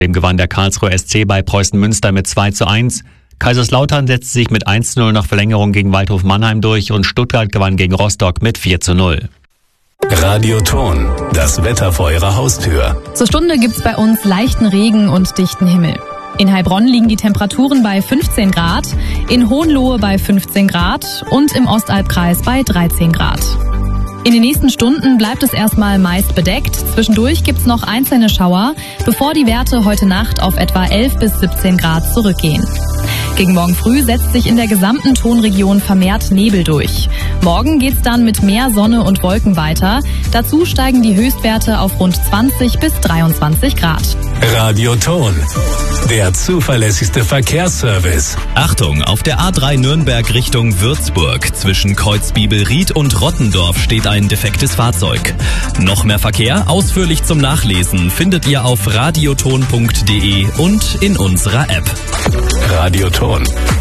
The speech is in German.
Dem gewann der Karlsruher SC bei Preußen Münster mit 2:1. Kaiserslautern setzte sich mit 1:0 nach Verlängerung gegen Waldhof Mannheim durch und Stuttgart gewann gegen Rostock mit 4:0. Radioton, das Wetter vor Ihrer Haustür. Zur Stunde gibt's bei uns leichten Regen und dichten Himmel. In Heilbronn liegen die Temperaturen bei 15 Grad, in Hohenlohe bei 15 Grad und im Ostalbkreis bei 13 Grad. In den nächsten Stunden bleibt es erstmal meist bedeckt. Zwischendurch gibt's noch einzelne Schauer, bevor die Werte heute Nacht auf etwa 11 bis 17 Grad zurückgehen. Gegen morgen früh setzt sich in der gesamten Tonregion vermehrt Nebel durch. Morgen geht's dann mit mehr Sonne und Wolken weiter. Dazu steigen die Höchstwerte auf rund 20 bis 23 Grad. Radioton, der zuverlässigste Verkehrsservice. Achtung, auf der A3 Nürnberg Richtung Würzburg. Zwischen Kreuzbibelried und Rottendorf steht ein defektes Fahrzeug. Noch mehr Verkehr, ausführlich zum Nachlesen, findet ihr auf radioton.de und in unserer App. Radioton,